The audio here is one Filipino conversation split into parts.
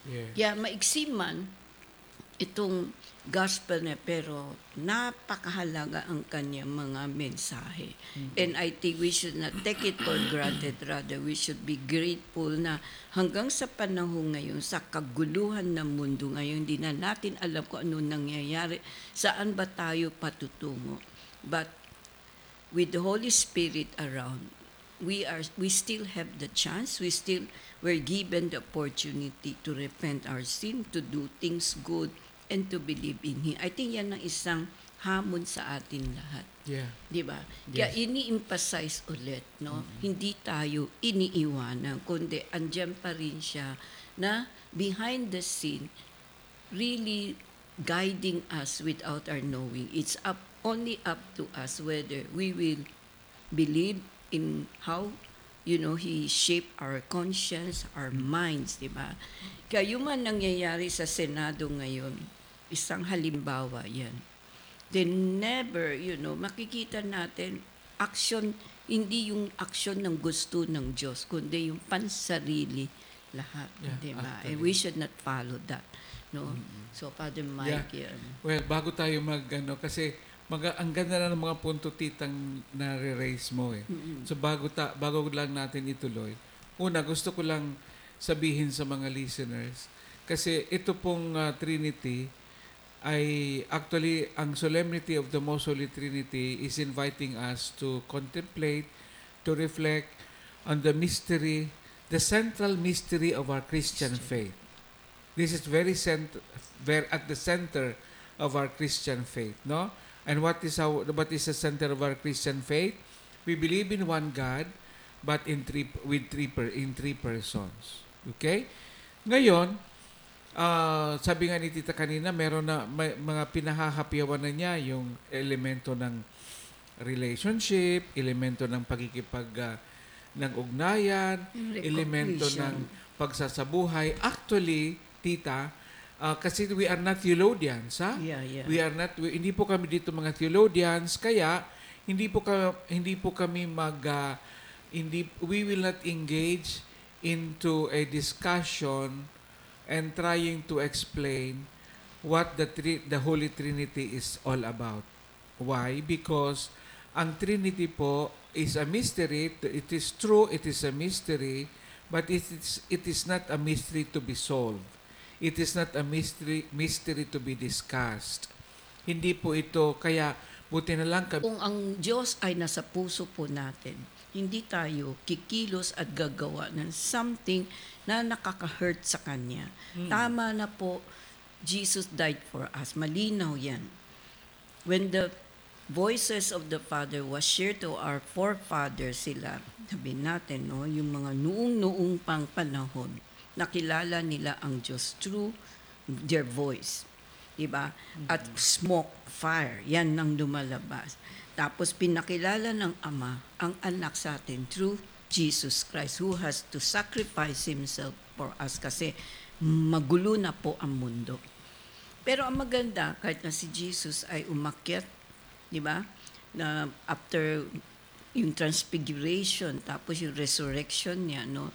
Yes. Kaya maiksi man itong gospel niya, pero napakahalaga ang kanyang mga mensahe. And I think we should not take it for granted. Rather, we should be grateful na hanggang sa panahon ngayon, sa kaguluhan ng mundo ngayon, hindi na natin alam kung ano nangyayari, saan ba tayo patutungo. But with the Holy Spirit around, we still have the chance, we're given the opportunity to repent our sin, to do things good, and to believe in Him. I think yan ang isang hamon sa atin lahat. Yeah. Di ba? Kaya Yes. ini-emphasize ulit, no? Hindi tayo iniiwanan, kundi andyan pa rin siya na behind the scene, really guiding us without our knowing. It's only up to us whether we will believe in how He shaped our conscience, our minds, di ba? Kaya yung man nangyayari sa Senado ngayon, isang halimbawa yan. They never, makikita natin, action, hindi yung action ng gusto ng Diyos, kundi yung pansarili lahat, Yeah, di ba? actually. And we should not follow that, no? So, Father Mike, yan. Well, bago tayo kasi ang ganda na ng mga punto titang na-raise mo eh. So bago lang natin ituloy, una gusto ko lang sabihin sa mga listeners, kasi ito pong Trinity ay actually ang solemnity of the Most Holy Trinity is inviting us to contemplate, to reflect on the mystery, the central mystery of our Christian faith. This is very at the center of our Christian faith, no? And what is the center of our Christian faith? We believe in one God, but in three persons. Okay? Ngayon, sabi nga ni Tita kanina, meron na mga pinahahapyawan na niya yung elemento ng relationship, elemento ng ng ugnayan, elemento ng pagsasabuhay. Actually, Tita, kasi we are not theologians, ha? Yeah. Hindi po kami dito mga theologians, kaya we will not engage into a discussion and trying to explain what the Holy Trinity is all about. Why? Because ang Trinity po is a mystery. It is true, it is a mystery, but it is not a mystery to be solved. It is not a mystery to be discussed. Hindi po ito, kaya buti na lang Kung ang Diyos ay nasa puso po natin, hindi tayo kikilos at gagawa ng something na nakaka-hurt sa Kanya. Tama na po, Jesus died for us. Malinaw yan. When the voices of the Father was shared to our forefathers, sila, sabihin natin, no, yung mga noong pang panahon, nakilala nila ang Diyos through their voice. Diba? At smoke, fire, yan ang lumalabas. Tapos pinakilala ng Ama ang anak sa atin through Jesus Christ, who has to sacrifice Himself for us kasi magulo na po ang mundo. Pero ang maganda, kahit na si Jesus ay umakyat, di ba? Na after yung transfiguration, tapos yung resurrection niya, no?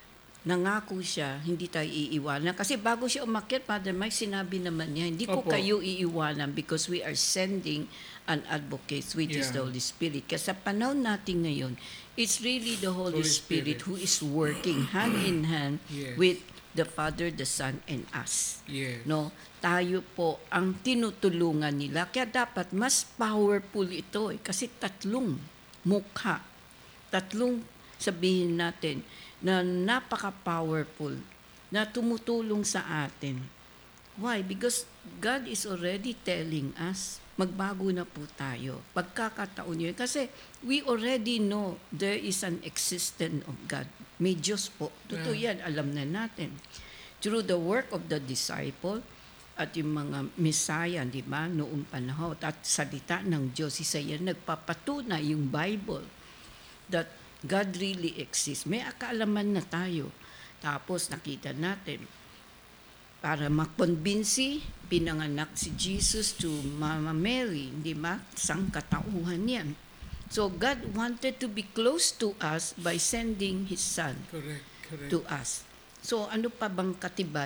Nangako siya, hindi tayo iiwanan. Kasi bago siya umakyat, Father Mike, sinabi naman niya, hindi ko kayo iiwanan because we are sending an advocate, which is the Holy Spirit. Kasi sa panahon natin ngayon, it's really the Holy Spirit who is working hand in hand with the Father, the Son, and us. Yes. No? Tayo po ang tinutulungan nila. Kaya dapat mas powerful ito kasi tatlong mukha. Tatlong sabihin natin na napaka-powerful na tumutulong sa atin. Why? Because God is already telling us, magbago na po tayo. Pagkakataon yun. Kasi we already know there is an existence of God. May Diyos po. Totoo yan, alam na natin. Through the work of the disciple at yung mga Messiah, di ba, noong panahon, at salita ng Diyos, isa yan, nagpapatunay yung Bible that God really exists. May kaalaman na tayo. Tapos nakita natin, para makonbinsi, pinanganak si Jesus to Mama Mary, di ba? Sangkatauhan yan. So God wanted to be close to us by sending His Son Correct. to us. So ano pa bang katibay